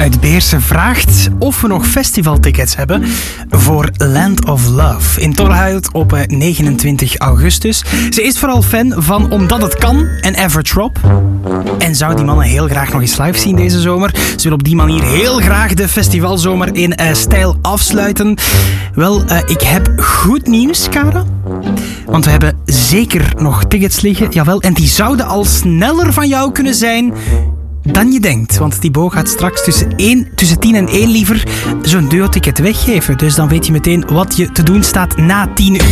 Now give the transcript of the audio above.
uit Beersen vraagt of we nog festivaltickets hebben voor Land of Love in Torhout op 29 augustus. Ze is vooral fan van Omdat het kan en Average Rob. En zou die mannen heel graag nog eens live zien deze zomer. Ze wil op die manier heel graag de festivalzomer in stijl afsluiten. Wel, ik heb goed nieuws, Kara. Want we hebben zeker nog tickets liggen. Jawel, en die zouden al sneller van jou kunnen zijn dan je denkt. Want Thibaut gaat straks tussen 10 en 1 liever zo'n duo-ticket weggeven. Dus dan weet je meteen wat je te doen staat na 10 uur.